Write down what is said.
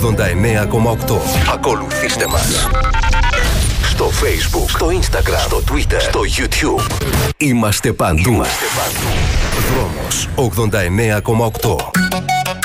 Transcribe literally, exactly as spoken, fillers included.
ογδόντα εννέα κόμμα οκτώ. Ακολουθήστε μας στο Facebook, στο Instagram, στο Twitter, στο YouTube. Είμαστε παντού. Είμαστε παντού. Δρόμος ογδόντα εννέα κόμμα οκτώ.